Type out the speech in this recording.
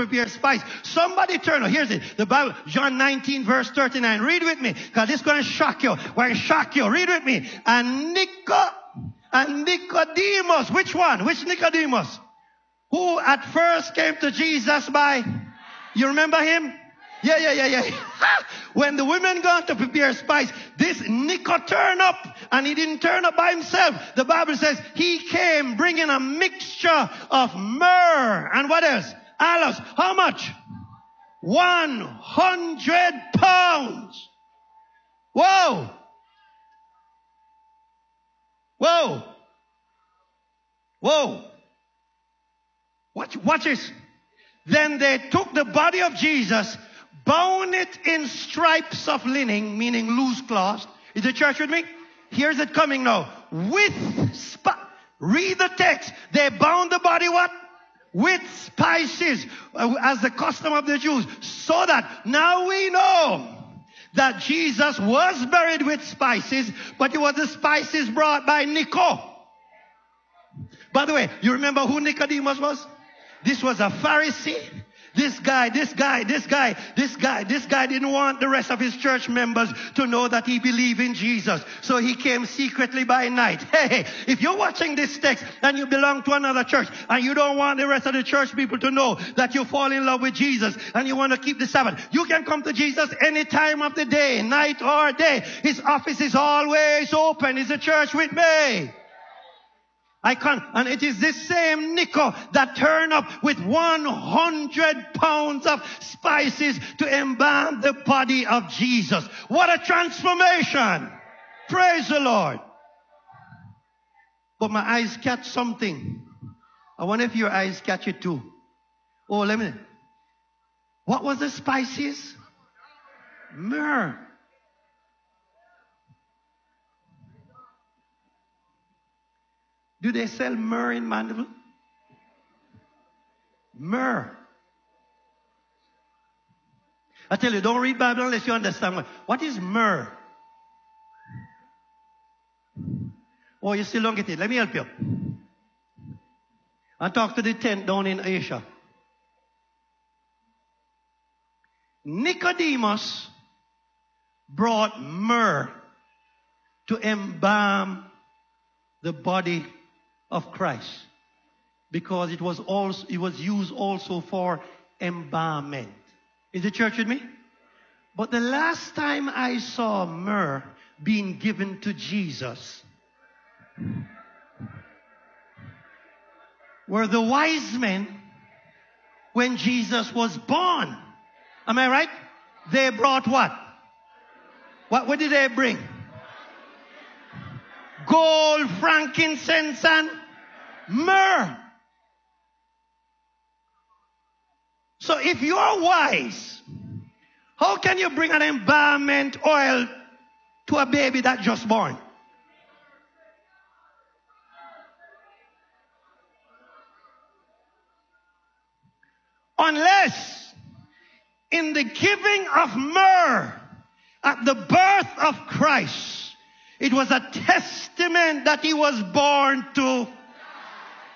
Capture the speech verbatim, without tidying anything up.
prepare spice. Somebody turn. Here's it. The Bible, John nineteen, verse thirty-nine. Read with me, because this is going to shock you. Going to shock you. Read with me. And Nico, and Nicodemus. Which one? Which Nicodemus? Who at first came to Jesus by, you remember him? Yeah, yeah, yeah, yeah. When the women gone to prepare spice, this Nico turned up, and he didn't turn up by himself. The Bible says he came bringing a mixture of myrrh and what else? Aloes. How much? One hundred pounds. Whoa. Whoa. Whoa. Watch, watch this. Then they took the body of Jesus, bound it in stripes of linen, meaning loose cloth. Is the church with me? Here's it coming now. With, sp- read the text. They bound the body what? With spices, uh, as the custom of the Jews. So that now we know that Jesus was buried with spices, but it was the spices brought by Nico. By the way, you remember who Nicodemus was? This was a Pharisee. This guy, this guy, this guy, this guy, this guy didn't want the rest of his church members to know that he believed in Jesus. So he came secretly by night. Hey, hey, if you're watching this text and you belong to another church and you don't want the rest of the church people to know that you fall in love with Jesus and you want to keep the Sabbath, you can come to Jesus any time of the day, night or day. His office is always open. Is the church with me? I can't. And it is this same Nico that turned up with one hundred pounds of spices to embalm the body of Jesus. What a transformation. Praise the Lord. But my eyes catch something. I wonder if your eyes catch it too. Oh, let me. What was the spices? Myrrh. Do they sell myrrh in Mandeville? Myrrh. I tell you, don't read Bible unless you understand what. What is myrrh? Oh, you still don't get it. Let me help you. I talked to the tent down in Asia. Nicodemus brought myrrh to embalm the body of Christ, because it was also it was used also for embalmment. Is the church with me? But the last time I saw myrrh being given to Jesus were the wise men when Jesus was born. Am I right? They brought what? What, what did they bring? Gold, frankincense, and myrrh. So if you're wise, how can you bring an embalmment oil to a baby that just born? Unless in the giving of myrrh at the birth of Christ, it was a testament that he was born to